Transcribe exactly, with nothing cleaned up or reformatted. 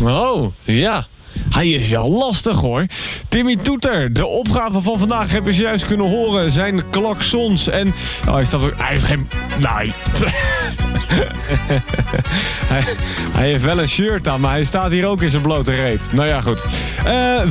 Oh, ja. Hij is wel lastig, hoor. Timmy Toeter, de opgave van vandaag heb je juist kunnen horen. Zijn klaksons en... Oh, hij, staat ook... hij heeft geen... Nee. hij, hij heeft wel een shirt aan, maar hij staat hier ook in zijn blote reet. Nou ja, goed. Uh,